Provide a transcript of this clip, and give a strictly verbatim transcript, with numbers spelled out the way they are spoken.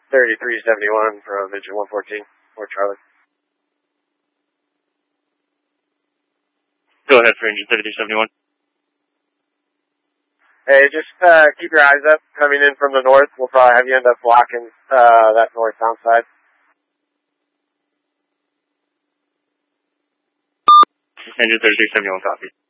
thirty-three seventy-one from engine one fourteen, or Charlie. Go ahead for engine thirty-three seventy-one. Hey, just uh, keep your eyes up coming in from the north. We'll probably have you end up blocking uh, that northbound side. Engine thirty-three seventy-one, copy.